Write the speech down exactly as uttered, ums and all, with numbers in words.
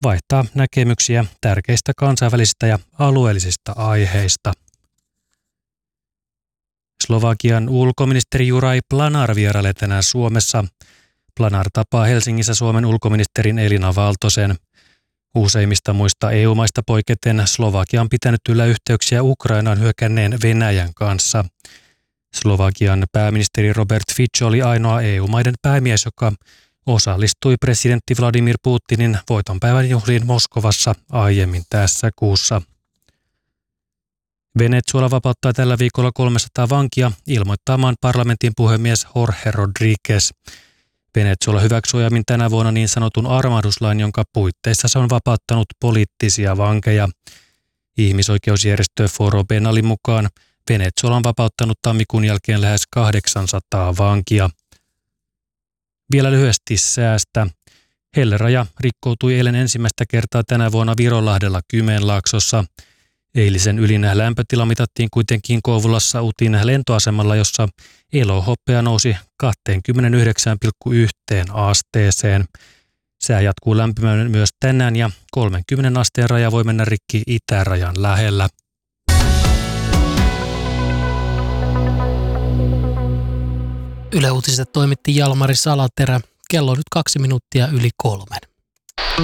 vaihtaa näkemyksiä tärkeistä kansainvälisistä ja alueellisista aiheista. Slovakian ulkoministeri Juraj Planar vierailee tänään Suomessa. Planar tapaa Helsingissä Suomen ulkoministerin Elina Valtosen. Useimmista muista E U-maista poiketen Slovakia on pitänyt yllä yhteyksiä Ukrainaan hyökänneen Venäjän kanssa. Slovakian pääministeri Robert Fico oli ainoa E U-maiden päämies, joka osallistui presidentti Vladimir Putinin voitonpäivän juhliin Moskovassa aiemmin tässä kuussa. Venezuela vapauttaa tällä viikolla kolmesataa vankia, ilmoittaa maan parlamentin puhemies Jorge Rodríguez. Venezuela hyväksyi aiemmin tänä vuonna niin sanotun armahduslain, jonka puitteissa se on vapauttanut poliittisia vankeja. Ihmisoikeusjärjestö Foro Penalin mukaan Venezuela on vapauttanut tammikuun jälkeen lähes kahdeksansataa vankia. Vielä lyhyesti säästä. Helleraja rikkoutui eilen ensimmäistä kertaa tänä vuonna Vironlahdella Kymenlaaksossa. Eilisen ylin lämpötila mitattiin kuitenkin Kouvolassa Utin lentoasemalla, jossa elohoppea nousi kaksikymmentäyhdeksän pilkku yksi asteeseen. Sää jatkuu lämpimänä myös tänään ja kolmekymmentä asteen raja voi mennä rikki itärajan lähellä. Yle Uutiset toimitti Jalmari Salaterä. Kello on nyt kaksi minuuttia yli kolmen.